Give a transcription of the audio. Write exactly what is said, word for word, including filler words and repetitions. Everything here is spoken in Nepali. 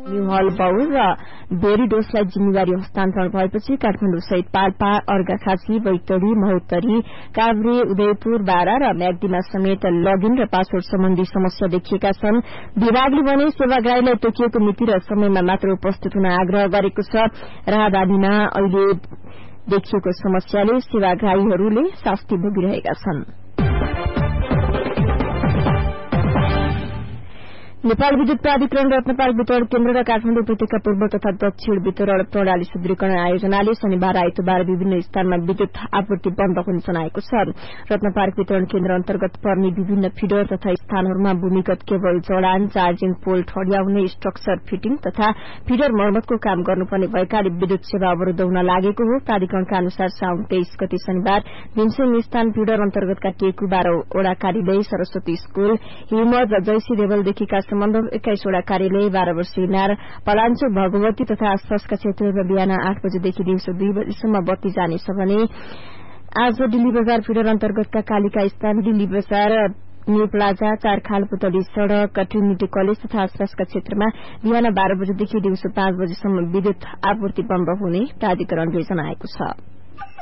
न्यूहल बाउल र बेरी डोसलाई जिम्मेवारी हस्तान्तरण भएपछि काठमाडौँ सहित पाल्पा अर्घाखाँची बैतडी महोत्तरी काभ्रे उदयपुर बारा र म्याग्दीमा समेत लगइन र पासवर्ड सम्बन्धी समस्या देखिएका छन्। विभागले भने सेवाग्राहीलाई तोकिएको मिति र समयमा मात्र उपस्थित हुन आग्रह गरेको छ। राहदानीमा अहिले देखिएको समस्याले सेवाग्राहीहरूले शास्ति भोगिरहेका छन्। नेपाल विद्युत प्राधिकरण रत्नपार्क वितरण केन्द्र र काठमाडौँ उपत्यका पूर्व तथा दक्षिण वितरण प्रणाली सुदृढीकरण आयोजनाले शनिबार आइतबार विभिन्न स्थानमा विद्युत आपूर्ति बन्द हुने जनाएको छ। रत्नपार्क वितरण केन्द्र अन्तर्गत पर्ने विभिन्न फिडर तथा स्थानहरूमा भूमिगत केबल जडान, चार्जिङ पोल ठड्याउने, स्ट्रक्चर फिटिङ तथा फिडर मर्मतको काम गर्नुपर्ने भएकाले विद्युत सेवा अवरूद्ध हुन लागेको हो। प्राधिकरणका अनुसार साउन तेइस गते शनिबार भीमसेन स्थान फिडर अन्तर्गतका टेकु बाह्रवटा कार्यालय, सरस्वती स्कूल, हिमद र जयसी देवलदेखिका सम्बन्ध एक्काइसवटा कार्यालय, बाह्र वर्षीय नार, पलाञ्चोक, भगवती तथा आसपासका क्षेत्रहरूमा बिहान आठ बजेदेखि दिउँसो दुई बजेसम्म बत्ती जानेछ भने आज दिल्ली बजार फिडर अन्तर्गतका कालिका स्थान, दिल्ली बजार, न्यू प्लाजा, चारखाल, पुतली सड़क, ट्रिनिटी कलेज तथा आसपासका क्षेत्रमा बिहान बाह्र बजेदेखि दिउँसो पाँच बजेसम्म विद्युत आपूर्ति बन्द हुने प्राधिकरणले जनाएको छ।